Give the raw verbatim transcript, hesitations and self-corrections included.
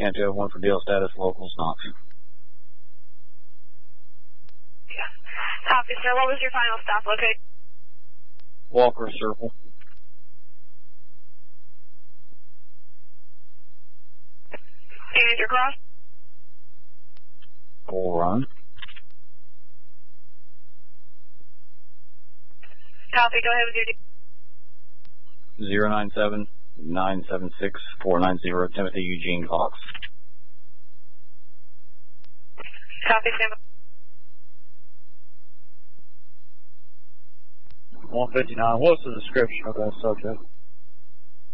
Canto one for deal status, locals not. Copy, sir. What was your final stop location? Walker Circle. And your cross? Full run. Copy, go ahead with your... zero nine seven nine seven six four nine zero, Timothy Eugene Cox. Copy, stand by. one fifty-nine, what's the description of that subject?